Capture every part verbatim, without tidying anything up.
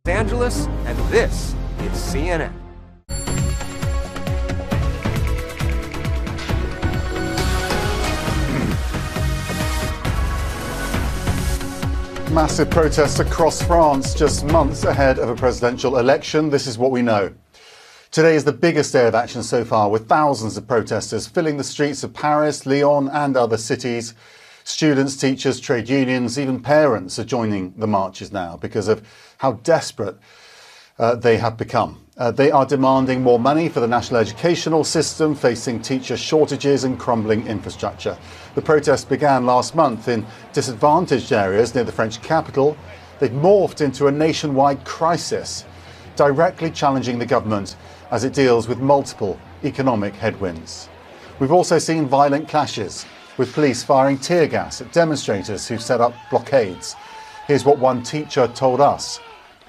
Angeles, and this is C N N. Massive protests across France just months ahead of a presidential election. This is what we know. Today is the biggest day of action so far, with thousands of protesters filling the streets of Paris, Lyon and other cities. Students, teachers, trade unions, even parents are joining the marches now because of how desperate uh, they have become. Uh, they are demanding more money for the national educational system, facing teacher shortages and crumbling infrastructure. The protests began last month in disadvantaged areas near the French capital. They've morphed into a nationwide crisis, directly challenging the government as it deals with multiple economic headwinds. We've also seen violent clashes, with police firing tear gas at demonstrators who set up blockades. Here's what one teacher told us.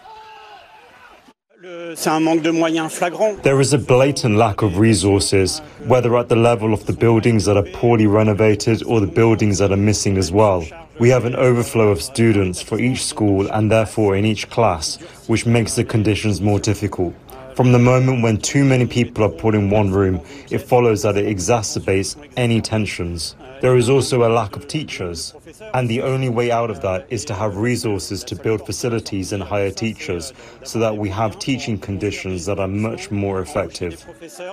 There is a blatant lack of resources, whether at the level of the buildings that are poorly renovated or the buildings that are missing as well. We have an overflow of students for each school and therefore in each class, which makes the conditions more difficult. From the moment when too many people are put in one room, it follows that it exacerbates any tensions. There is also a lack of teachers, and the only way out of that is to have resources to build facilities and hire teachers so that we have teaching conditions that are much more effective.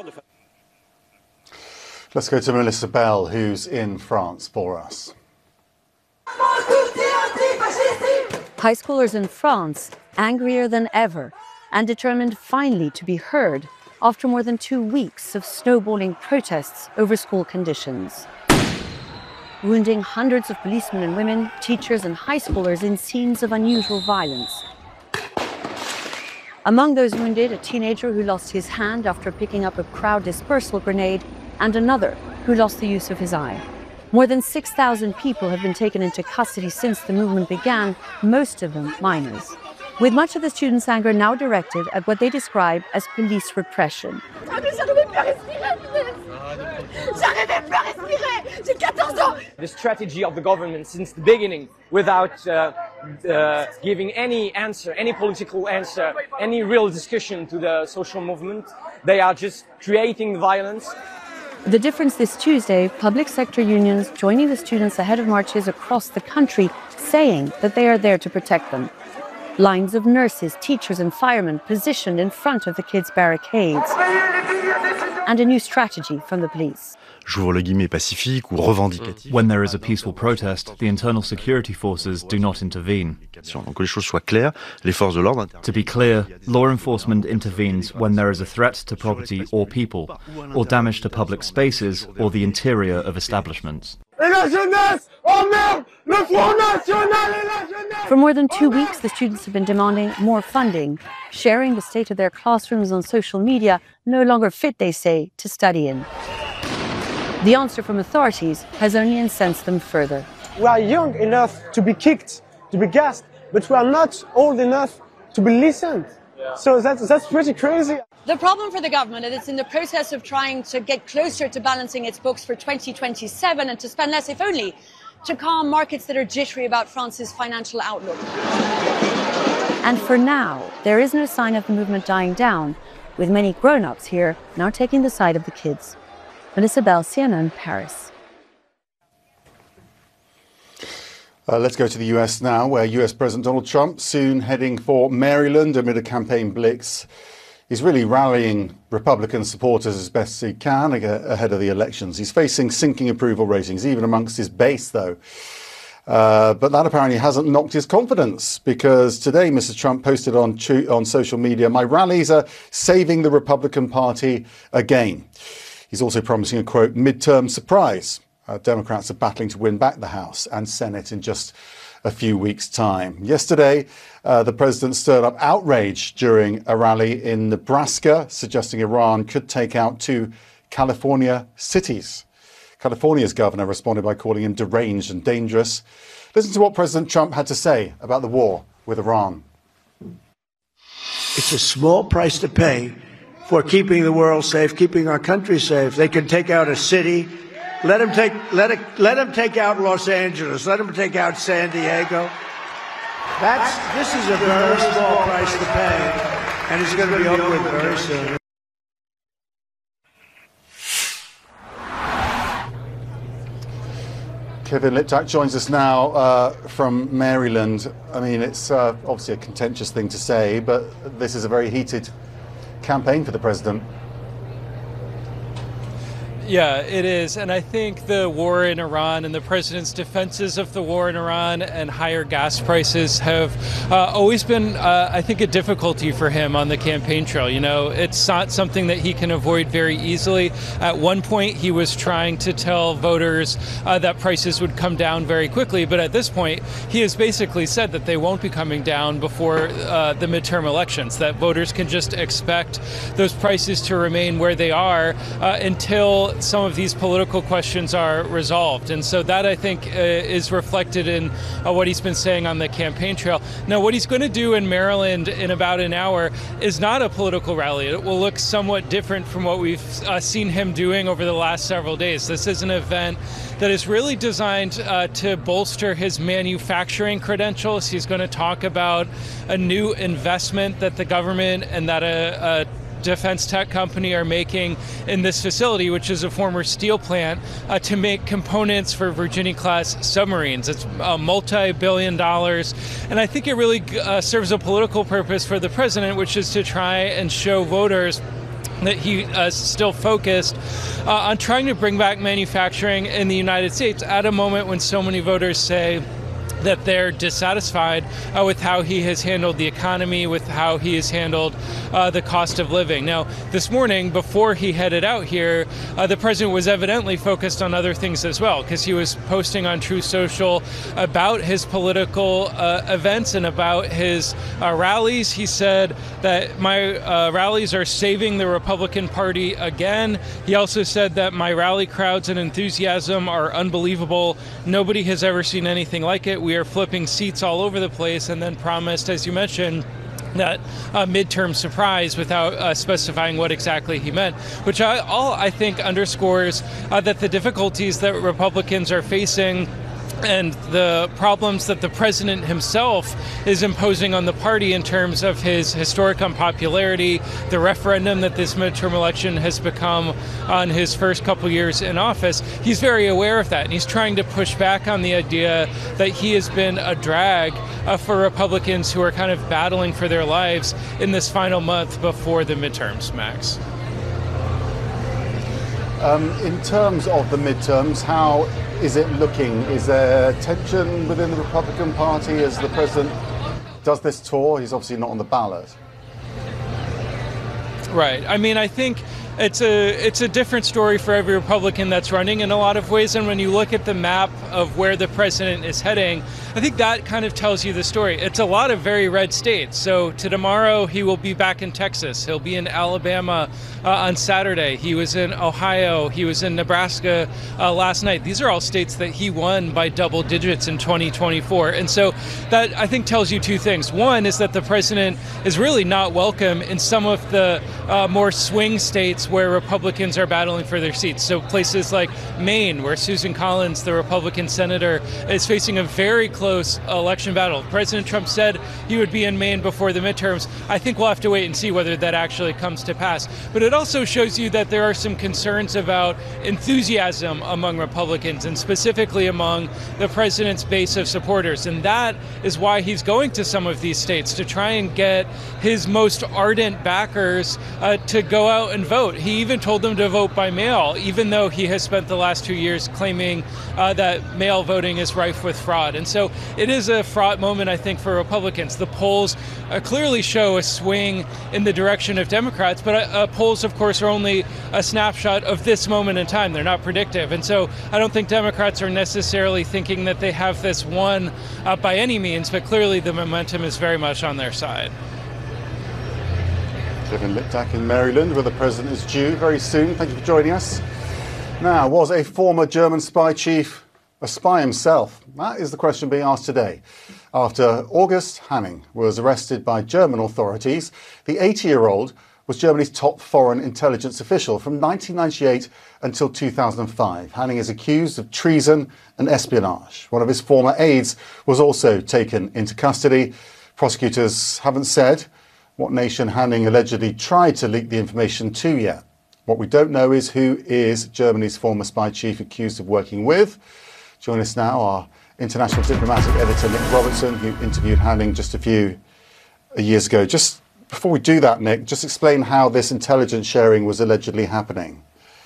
Let's go to Melissa Bell, who's in France for us. High schoolers in France, angrier than ever, and determined finally to be heard after more than two weeks of snowballing protests over school conditions, wounding hundreds of policemen and women, teachers and high schoolers in scenes of unusual violence. Among those wounded, a teenager who lost his hand after picking up a crowd dispersal grenade, and another who lost the use of his eye. More than six thousand people have been taken into custody since the movement began, most of them minors, with much of the students' anger now directed at what they describe as police repression. The strategy of the government since the beginning, without uh, uh, giving any answer, any political answer, any real discussion to the social movement, they are just creating violence. The difference this Tuesday, public sector unions joining the students ahead of marches across the country, saying that they are there to protect them. Lines of nurses, teachers and firemen positioned in front of the kids' barricades. And a new strategy from the police. When there is a peaceful protest, the internal security forces do not intervene. To be clear, law enforcement intervenes when there is a threat to property or people, or damage to public spaces or the interior of establishments. For more than two weeks, the students have been demanding more funding, sharing the state of their classrooms on social media, no longer fit, they say, to study in. The answer from authorities has only incensed them further. We are young enough to be kicked, to be gassed, but we are not old enough to be listened. Yeah. So that's, that's pretty crazy. The problem for the government is it's in the process of trying to get closer to balancing its books for twenty twenty-seven and to spend less, if only, to calm markets that are jittery about France's financial outlook. And for now, there is no sign of the movement dying down, with many grown-ups here now taking the side of the kids. Melissa Bell, C N N, Paris. Uh, let's go to the U S now, where U S President Donald Trump, soon heading for Maryland amid a campaign blitz, is really rallying Republican supporters as best he can ahead of the elections. He's facing sinking approval ratings, even amongst his base, though. Uh, but that apparently hasn't knocked his confidence, because today Mister Trump posted on, on social media, "My rallies are saving the Republican Party again." He's also promising a, quote, midterm surprise. Uh, Democrats are battling to win back the House and Senate in just a few weeks' time. Yesterday, uh, the president stirred up outrage during a rally in Nebraska, suggesting Iran could take out two California cities. California's governor responded by calling him deranged and dangerous. Listen to what President Trump had to say about the war with Iran. It's a small price to pay for keeping the world safe, keeping our country safe. They can take out a city. Let them take, let it, let them take out Los Angeles. Let them take out San Diego. That's, this is a very small price to pay, and it's going to be over with very soon. Kevin Liptak joins us now uh, from Maryland. I mean, it's uh, obviously a contentious thing to say, but this is a very heated campaign for the president. Yeah, it is. And I think the war in Iran and the president's defenses of the war in Iran and higher gas prices have uh, always been, uh, I think, a difficulty for him on the campaign trail. You know, it's not something that he can avoid very easily. At one point, he was trying to tell voters uh, that prices would come down very quickly. But at this point, he has basically said that they won't be coming down before uh, the midterm elections, that voters can just expect those prices to remain where they are uh, until some of these political questions are resolved. And so that, I think, uh, is reflected in uh, what he's been saying on the campaign trail. Now, what he's going to do in Maryland in about an hour is not a political rally. It will look somewhat different from what we've uh, seen him doing over the last several days. This is an event that is really designed uh, to bolster his manufacturing credentials. He's going to talk about a new investment that the government and that a, a defense tech company are making in this facility, which is a former steel plant, uh, to make components for Virginia-class submarines. It's uh, multi-billion dollars, and I think it really uh, serves a political purpose for the president, which is to try and show voters that he is uh, still focused uh, on trying to bring back manufacturing in the United States at a moment when so many voters say that they're dissatisfied uh, with how he has handled the economy, with how he has handled uh, the cost of living. Now, this morning, before he headed out here, uh, the president was evidently focused on other things as well, because he was posting on Truth Social about his political uh, events and about his uh, rallies. He said that my uh, rallies are saving the Republican Party again. He also said that my rally crowds and enthusiasm are unbelievable. Nobody has ever seen anything like it. We are flipping seats all over the place, and then promised, as you mentioned, that uh, midterm surprise without uh, specifying what exactly he meant, which I, all I think underscores uh, that the difficulties that Republicans are facing and the problems that the president himself is imposing on the party in terms of his historic unpopularity, the referendum that this midterm election has become on his first couple years in office. He's very aware of that, and he's trying to push back on the idea that he has been a drag uh, for Republicans who are kind of battling for their lives in this final month before the midterms, Max. Um, in terms of the midterms, how is it looking? Is there tension within the Republican Party as the president does this tour? He's obviously not on the ballot. Right. I mean, I think it's a it's a different story for every Republican that's running in a lot of ways. And when you look at the map of where the president is heading, I think that kind of tells you the story. It's a lot of very red states. So to tomorrow, he will be back in Texas. He'll be in Alabama uh, on Saturday. He was in Ohio. He was in Nebraska uh, last night. These are all states that he won by double digits in twenty twenty-four. And so that, I think, tells you two things. One is that the president is really not welcome in some of the uh, more swing states where Republicans are battling for their seats. So places like Maine, where Susan Collins, the Republican senator, is facing a very close election battle. President Trump said he would be in Maine before the midterms. I think we'll have to wait and see whether that actually comes to pass. But it also shows you that there are some concerns about enthusiasm among Republicans, and specifically among the president's base of supporters. And that is why he's going to some of these states, to try and get his most ardent backers uh, to go out and vote. He even told them to vote by mail, even though he has spent the last two years claiming uh, that mail voting is rife with fraud. And so it is a fraught moment, I think, for Republicans. The polls uh, clearly show a swing in the direction of Democrats, but uh, polls, of course, are only a snapshot of this moment in time. They're not predictive. And so I don't think Democrats are necessarily thinking that they have this won uh, by any means, but clearly the momentum is very much on their side. Kevin Liptak in Maryland, where the president is due very soon. Thank you for joining us. Now, was a former German spy chief a spy himself? That is the question being asked today. After August Hanning was arrested by German authorities, the eighty-year-old was Germany's top foreign intelligence official from nineteen ninety-eight until two thousand five. Hanning is accused of treason and espionage. One of his former aides was also taken into custody. Prosecutors haven't said what nation Hanning allegedly tried to leak the information to yet. What we don't know is who is Germany's former spy chief accused of working with. Join us now, our international diplomatic editor, Nick Robertson, who interviewed Hanning just a few years ago. Just before we do that, Nick, just explain how this intelligence sharing was allegedly happening.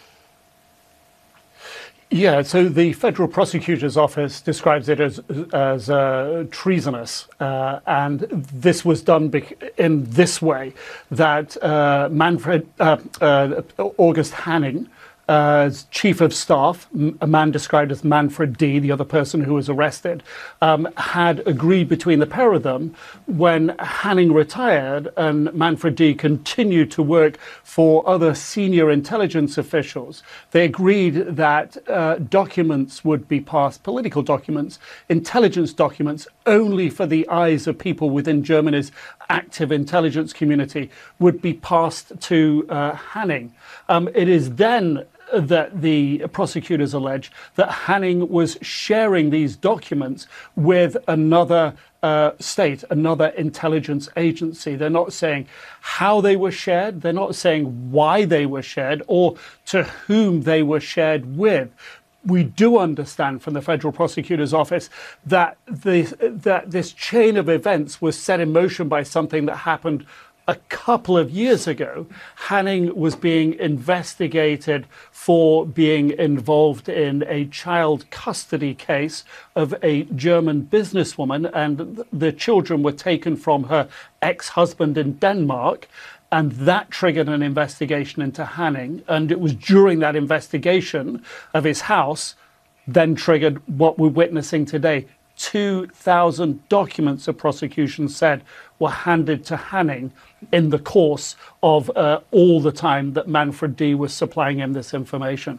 Yeah, so the Federal Prosecutor's Office describes it as as uh, treasonous, uh, and this was done bec- in this way, that uh, Manfred uh, uh, August Hanning, uh, as Chief of Staff, a man described as Manfred D, the other person who was arrested, um, had agreed between the pair of them when Hanning retired and Manfred D continued to work for other senior intelligence officials. They agreed that uh, documents would be passed, political documents, intelligence documents, only for the eyes of people within Germany's active intelligence community would be passed to uh, Hanning. Um, it is then that the prosecutors allege that Hanning was sharing these documents with another uh, state, another intelligence agency. They're not saying how they were shared, they're not saying why they were shared or to whom they were shared with. We do understand from the Federal Prosecutor's Office that this, that this chain of events was set in motion by something that happened a couple of years ago. Hanning was being investigated for being involved in a child custody case of a German businesswoman, and the children were taken from her ex-husband in Denmark. And that triggered an investigation into Hanning. And it was during that investigation of his house then triggered what we're witnessing today. two thousand documents, the prosecution said, were handed to Hanning in the course of uh, all the time that Manfred D was supplying him this information.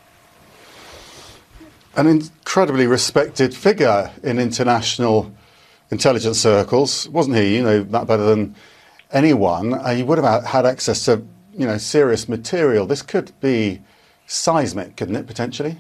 An incredibly respected figure in international intelligence circles, wasn't he? You know that better than anyone. Uh, he would have had access to, you know, serious material. This could be seismic, couldn't it, potentially?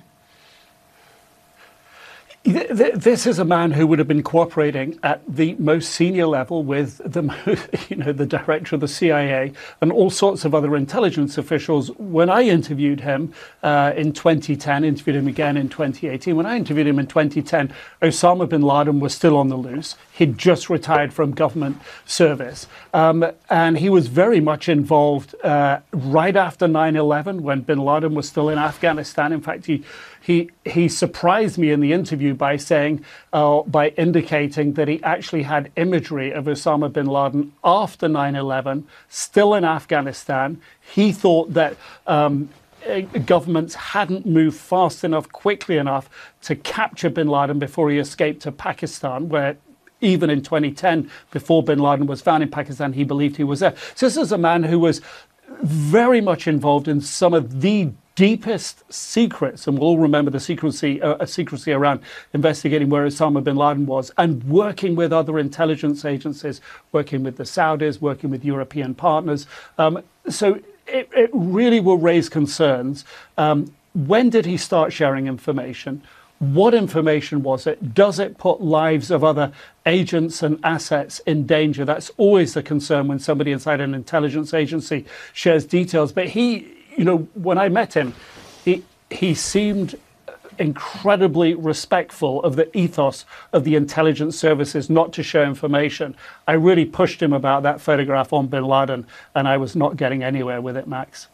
This is a man who would have been cooperating at the most senior level with the, you know, the director of the C I A and all sorts of other intelligence officials. When I interviewed him uh, in twenty ten, interviewed him again in twenty eighteen. When I interviewed him in twenty ten, Osama bin Laden was still on the loose. He'd just retired from government service. Um, and he was very much involved uh, right after nine eleven when bin Laden was still in Afghanistan. In fact, he He he surprised me in the interview by saying, uh, by indicating that he actually had imagery of Osama bin Laden after nine eleven, still in Afghanistan. He thought that um, governments hadn't moved fast enough, quickly enough to capture bin Laden before he escaped to Pakistan, where even in twenty ten, before bin Laden was found in Pakistan, he believed he was there. So this is a man who was very much involved in some of the deepest secrets, and we'll all remember the secrecy, uh, secrecy around investigating where Osama bin Laden was, and working with other intelligence agencies, working with the Saudis, working with European partners. Um, so it, it really will raise concerns. Um, when did he start sharing information? What information was it? Does it put lives of other agents and assets in danger? That's always the concern when somebody inside an intelligence agency shares details. But he, you know, when I met him, he he seemed incredibly respectful of the ethos of the intelligence services not to share information. I really pushed him about that photograph on bin Laden, and I was not getting anywhere with it, Max.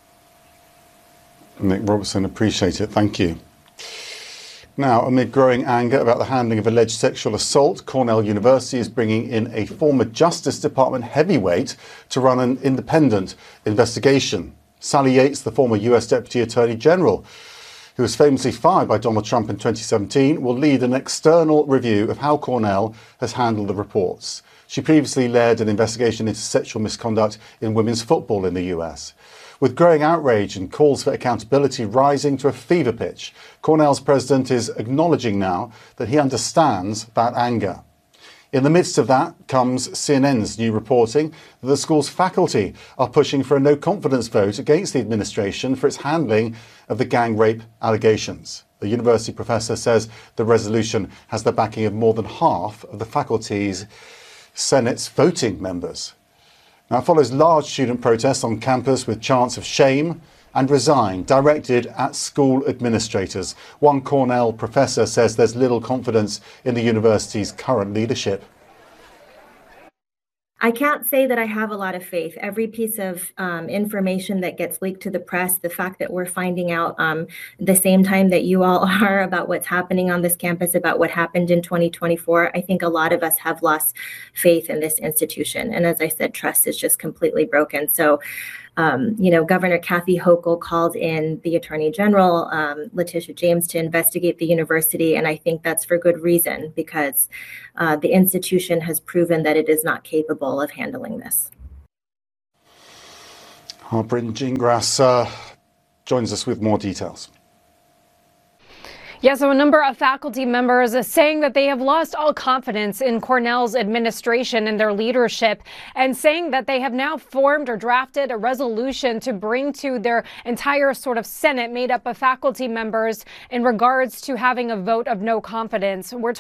Nick Robertson, appreciate it. Thank you. Now, amid growing anger about the handling of alleged sexual assault, Cornell University is bringing in a former Justice Department heavyweight to run an independent investigation. Sally Yates, the former U S Deputy Attorney General, who was famously fired by Donald Trump in twenty seventeen, will lead an external review of how Cornell has handled the reports. She previously led an investigation into sexual misconduct in women's football in the U S. With growing outrage and calls for accountability rising to a fever pitch, Cornell's president is acknowledging now that he understands that anger. In the midst of that comes C N N's new reporting that the school's faculty are pushing for a no-confidence vote against the administration for its handling of the gang rape allegations. The university professor says the resolution has the backing of more than half of the faculty's Senate's voting members. Now, it follows large student protests on campus with chants of shame and resign directed at school administrators. One Cornell professor says there's little confidence in the university's current leadership. I can't say that I have a lot of faith. Every piece of um, information that gets leaked to the press, the fact that we're finding out um, the same time that you all are about what's happening on this campus, about what happened in twenty twenty-four, I think a lot of us have lost faith in this institution. And as I said, trust is just completely broken. So, um, you know, Governor Kathy Hochul called in the Attorney General, um, Letitia James, to investigate the university. And I think that's for good reason, because uh, the institution has proven that it is not capable of handling this. Our Bryn Gingras uh, joins us with more details. Yeah, so a number of faculty members are saying that they have lost all confidence in Cornell's administration and their leadership, and saying that they have now formed or drafted a resolution to bring to their entire sort of Senate made up of faculty members in regards to having a vote of no confidence. We're